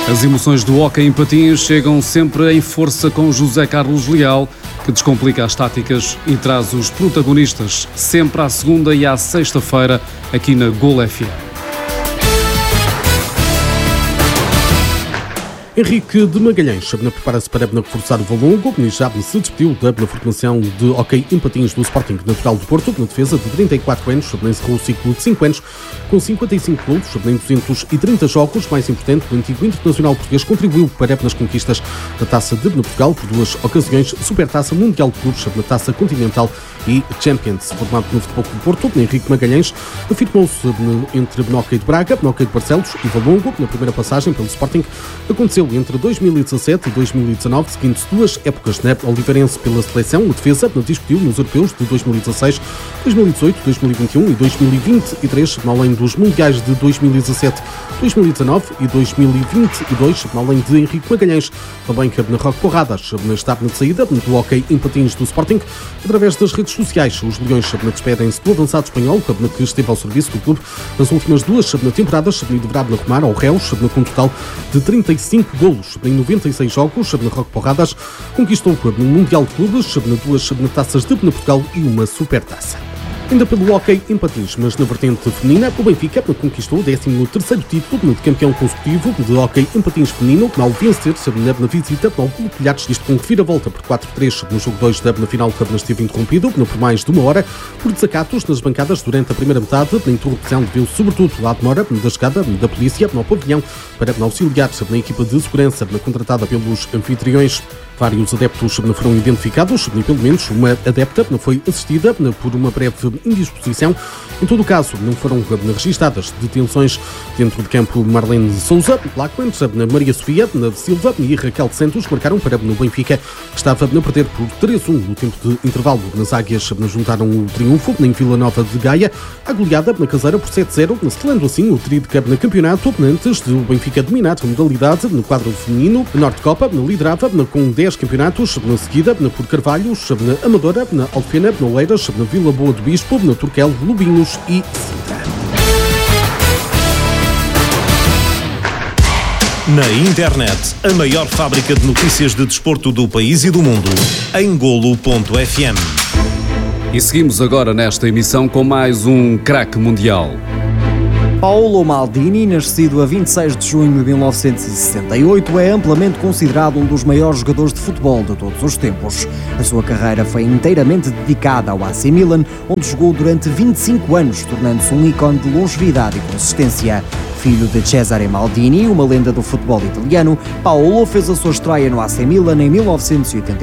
As emoções do hóquei em patins chegam sempre em força com José Carlos Leal, que descomplica as táticas e traz os protagonistas sempre à segunda e à sexta-feira aqui na Gol FM. Henrique de Magalhães prepara-se para reforçar o Valongo. Já se despediu da formação de hóquei em patins do Sporting Natural do Porto. Na defesa de 34 anos, encerrou o ciclo de 5 anos com 55 golos em 230 jogos. Mais importante, o antigo internacional português contribuiu para as conquistas da Taça de Portugal por 2 ocasiões, Supertaça Mundial de Clubes, na Taça Continental e Champions. Formado no Futebol Clube do Porto, Henrique Magalhães afirmou-se entre hóquei de Braga, hóquei de Barcelos e Valongo. Na primeira passagem pelo Sporting aconteceu entre 2017 e 2019, seguindo-se 2 épocas na Oliveirense pela seleção. O defesa discutiu nos europeus de 2016, 2018, 2021 e 2023, além dos mundiais de 2017, 2019 e 2022, além de Henrique Magalhães. Também na Roque Porradas está na saída do hóquei em patins do Sporting. Através das redes sociais, os Leões despedem-se do avançado espanhol, que esteve ao serviço do clube nas últimas 2 temporadas e deverá arrumar ao Reus com um total de 35 golos em 96 jogos. Na Roque Porradas conquistou o Mundial de Clubes, 2 taças de Portugal e uma Supertaça. Ainda pelo hóquei em patins, mas na vertente feminina, o Benfica conquistou o 13º título de campeão consecutivo de hóquei em patins feminino, ao vencer na visita ao Clube Telhados, isto com reviravolta por 4-3 no jogo 2 na final, que esteve interrompido por mais de 1 hora por desacatos nas bancadas durante a primeira metade. Na interrupção deveu sobretudo à demora da chegada da polícia ao pavilhão para auxiliar na equipa de segurança contratada pelos anfitriões. Vários adeptos foram identificados e pelo menos uma adepta foi assistida por uma breve indisposição. Em todo o caso, não foram registadas detenções dentro de campo. Marlene Souza, Blackman, Maria Sofia Silva e Raquel de Santos marcaram para o Benfica, que estava a perder por 3-1 no tempo de intervalo. Nas águias juntaram o triunfo em Vila Nova de Gaia, a goleada na caseira por 7-0, selando assim o tríplice no campeonato, antes de o Benfica dominar a modalidade no quadro feminino. A Norte Copa liderava com 10 campeonatos, na seguida por Carvalhos, na Amadora, na Alfena, na Oeiras, na Vila Boa do Bispo, na Turquel, Lubinhos e Sintra. Na internet, a maior fábrica de notícias de desporto do país e do mundo, em golo.fm. E seguimos agora nesta emissão com mais um craque mundial. Paolo Maldini, nascido a 26 de junho de 1968, é amplamente considerado um dos maiores jogadores de futebol de todos os tempos. A sua carreira foi inteiramente dedicada ao AC Milan, onde jogou durante 25 anos, tornando-se um ícone de longevidade e consistência. Filho de Cesare Maldini, uma lenda do futebol italiano, Paolo fez a sua estreia no AC Milan em 1984